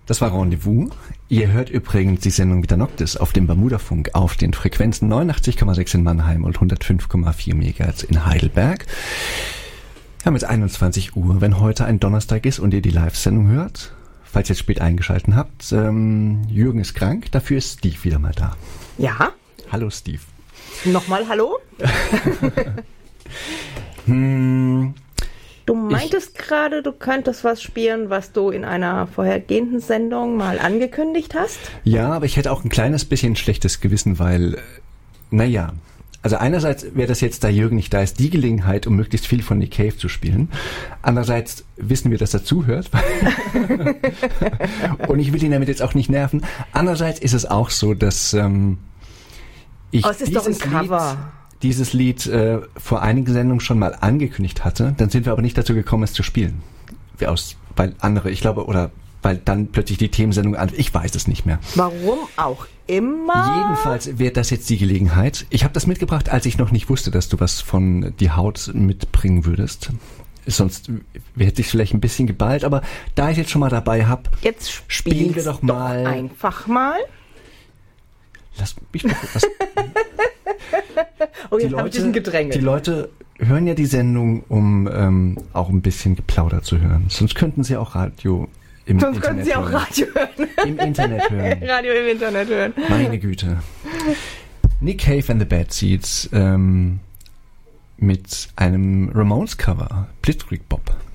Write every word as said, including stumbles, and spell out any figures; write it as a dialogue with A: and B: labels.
A: Das war Rendezvous. Ihr hört übrigens die Sendung Vita Noctis auf dem Bermudafunk auf den Frequenzen neunundachtzig Komma sechs in Mannheim und hundertfünf Komma vier Megahertz in Heidelberg. Wir haben jetzt einundzwanzig Uhr, wenn heute ein Donnerstag ist und ihr die Live-Sendung hört. Falls ihr jetzt spät eingeschaltet habt, ähm, Jürgen ist krank, dafür ist Steve wieder mal da.
B: Ja.
A: Hallo Steve.
B: Nochmal hallo.
A: hm...
B: Du meintest gerade, du könntest was spielen, was du in einer vorhergehenden Sendung mal angekündigt hast?
A: Ja, aber ich hätte auch ein kleines bisschen schlechtes Gewissen, weil, naja, also einerseits wäre das jetzt, da Jürgen nicht da ist, die Gelegenheit, um möglichst viel von Nick Cave zu spielen. Andererseits wissen wir, dass er zuhört. Und ich will ihn damit jetzt auch nicht nerven. Andererseits ist es auch so, dass ähm, ich
B: oh, es ist doch ein Cover.
A: Lied, dieses Lied äh, vor einigen Sendungen schon mal angekündigt hatte, dann sind wir aber nicht dazu gekommen, es zu spielen. Wie aus, weil andere, ich glaube, oder weil dann plötzlich die Themensendung an, ich weiß es nicht mehr.
B: Warum auch immer?
A: Jedenfalls wäre das jetzt die Gelegenheit. Ich habe das mitgebracht, als ich noch nicht wusste, dass du was von Die Haut mitbringen würdest. Sonst hätte ich vielleicht ein bisschen geballt, aber da ich jetzt schon mal dabei habe,
B: jetzt spielen wir doch mal. Doch einfach mal.
A: Lass mich mal was.
B: Oh, jetzt habe ich diesen Gedränge.
A: Die Leute hören ja die Sendung, um ähm, auch ein bisschen geplaudert zu hören. Sonst könnten sie auch Radio im
B: Sonst
A: Internet
B: könnten sie auch
A: hören.
B: Radio hören.
A: Im Internet hören.
B: Radio im Internet hören.
A: Meine Güte. Nick Cave and the Bad Seeds ähm, mit einem Ramones-Cover. Blitzkrieg Bob.